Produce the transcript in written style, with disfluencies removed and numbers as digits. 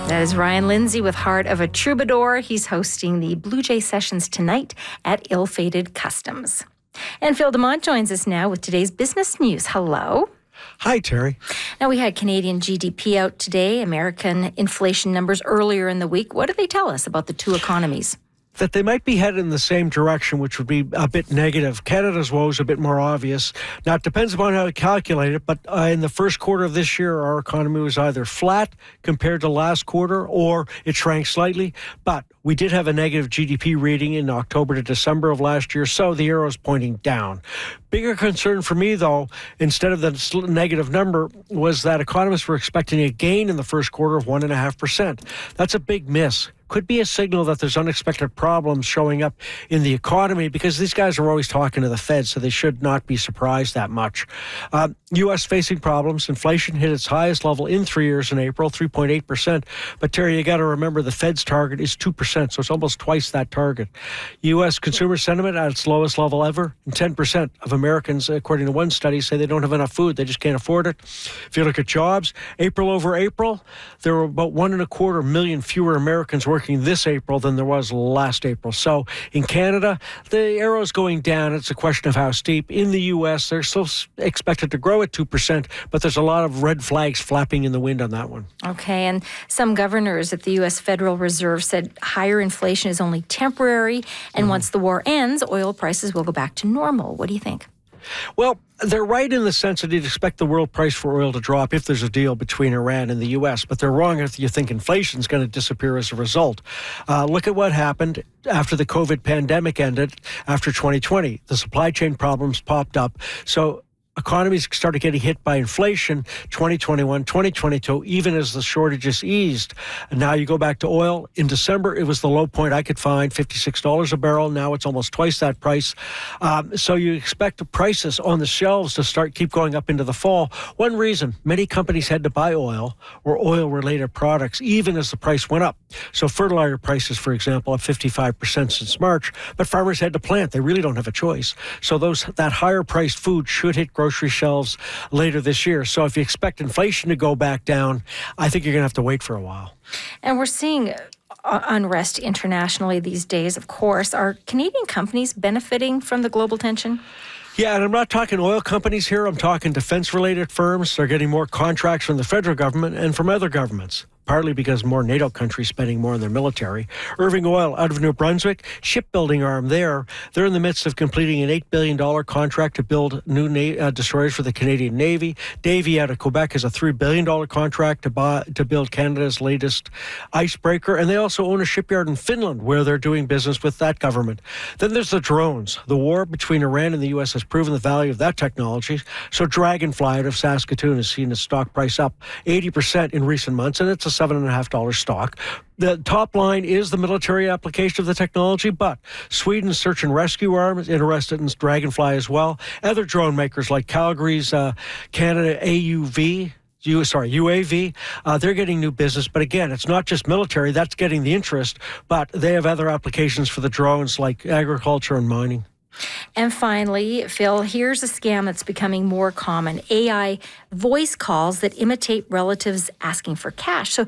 That is Ryan Lindsay with Heart of a Troubadour. He's hosting the Blue Jay Sessions tonight at Ill-Fated Customs. And Phil DeMont joins us now with today's business news. Hello. Hi, Terry. Now, we had Canadian GDP out today, American inflation numbers earlier in the week. What do they tell us about the two economies? That they might be headed in the same direction, which would be a bit negative. Canada's woe is a bit more obvious. Now, it depends upon how to calculate it, but in the first quarter of this year, our economy was either flat compared to last quarter or it shrank slightly. But we did have a negative GDP reading in October to December of last year, so the arrow is pointing down. Bigger concern for me, though, instead of the negative number, was that economists were expecting a gain in the first quarter of 1.5%. That's a big miss. Could be a signal that there's unexpected problems showing up in the economy, because these guys are always talking to the Fed, so they should not be surprised that much. U.S. facing problems. Inflation hit its highest level in 3 years in April, 3.8%. But, Terry, you got to remember the Fed's target is 2%, so it's almost twice that target. U.S. consumer sentiment at its lowest level ever, and 10% of Americans, according to one study, say they don't have enough food. They just can't afford it. If you look at jobs, April over April, there were about 1.25 million fewer Americans working this April than there was last April. So in Canada, the arrow's going down. It's a question of how steep. In the U.S., they're still expected to grow at 2%, but there's a lot of red flags flapping in the wind on that one. Okay, and some governors at the U.S. Federal Reserve said higher inflation is only temporary, and once the war ends, oil prices will go back to normal. What do you think? Well, they're right in the sense that you'd expect the world price for oil to drop if there's a deal between Iran and the U.S., but they're wrong if you think inflation's going to disappear as a result. Look at what happened after the COVID pandemic ended after 2020. The supply chain problems popped up. So economies started getting hit by inflation 2021, 2022, even as the shortages eased. And now you go back to oil. In December, it was the low point I could find, $56 a barrel. Now it's almost twice that price. So you expect the prices on the shelves to keep going up into the fall. One reason many companies had to buy oil or oil-related products, even as the price went up. So fertilizer prices, for example, up 55% since March. But farmers had to plant. They really don't have a choice. So that higher-priced food should hit grocery shelves later this year. So if you expect inflation to go back down, I think you're going to have to wait for a while. And we're seeing unrest internationally these days, of course. Are Canadian companies benefiting from the global tension? Yeah, and I'm not talking oil companies here. I'm talking defense-related firms. They're getting more contracts from the federal government and from other governments, partly because more NATO countries spending more on their military. Irving Oil out of New Brunswick, shipbuilding arm there. They're in the midst of completing an $8 billion contract to build new destroyers for the Canadian Navy. Davy out of Quebec has a $3 billion contract to build Canada's latest icebreaker. And they also own a shipyard in Finland where they're doing business with that government. Then there's the drones. The war between Iran and the U.S. has proven the value of that technology. So Dragonfly out of Saskatoon has seen its stock price up 80% in recent months, and it's a $7.50 stock. The top line is the military application of the technology, but Sweden's search and rescue arm is interested in Dragonfly as well. Other drone makers like Calgary's Canada UAV, they're getting new business. But again, it's not just military that's getting the interest, but they have other applications for the drones like agriculture and mining. And finally, Phil, here's a scam that's becoming more common. AI voice calls that imitate relatives asking for cash. So